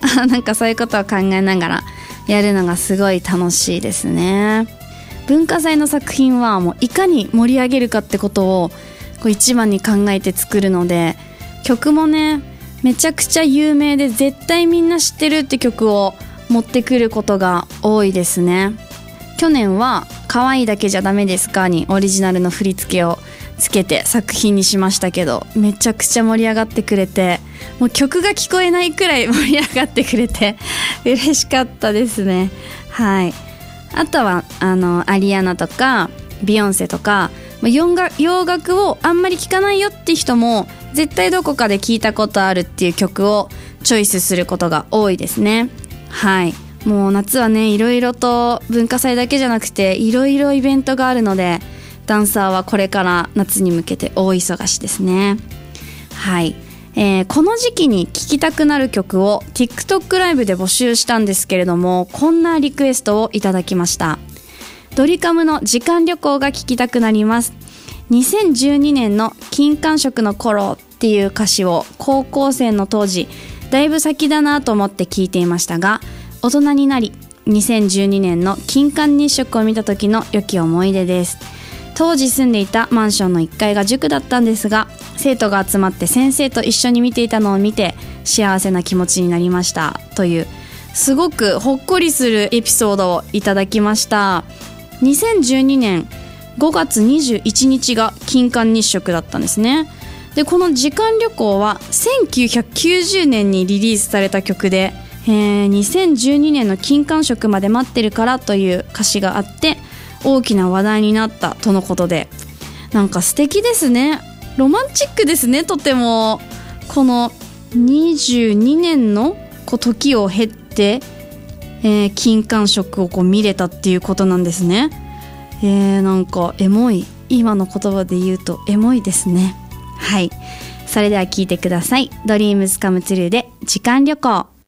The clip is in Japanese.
なんかそういうことを考えながらやるのがすごい楽しいですね。文化祭の作品はもういかに盛り上げるかってことをこう一番に考えて作るので、曲もねめちゃくちゃ有名で絶対みんな知ってるって曲を持ってくることが多いですね。去年は可愛いだけじゃダメですかにオリジナルの振り付けをつけて作品にしましたけど、めちゃくちゃ盛り上がってくれて、もう曲が聞こえないくらい盛り上がってくれて嬉しかったですね。はい。あとはアリアナとかビヨンセとか洋楽をあんまり聴かないよって人も絶対どこかで聴いたことあるっていう曲をチョイスすることが多いですね。はい。もう夏はねいろいろと文化祭だけじゃなくていろいろイベントがあるので、ダンサーはこれから夏に向けて大忙しですね。はい。この時期に聴きたくなる曲を TikTok ライブで募集したんですけれども、こんなリクエストをいただきました。ドリカムの時間旅行が聴きたくなります。2012年の金環食の頃っていう歌詞を高校生の当時だいぶ先だなと思って聴いていましたが、大人になり2012年の金環日食を見た時の良き思い出です。当時住んでいたマンションの1階が塾だったんですが、生徒が集まって先生と一緒に見ていたのを見て幸せな気持ちになりましたという、すごくほっこりするエピソードをいただきました。2012年5月21日が金環日食だったんですね。でこの時間旅行は1990年にリリースされた曲で、2012年の金環食まで待ってるからという歌詞があって大きな話題になったとのことで、なんか素敵ですね。ロマンチックですね。とてもこの22年の時を経って、金環食を見れたっていうことなんですね。なんかエモい、今の言葉で言うとエモいですね。はい。それでは聴いてください。ドリームスカムトゥルーで時間旅行。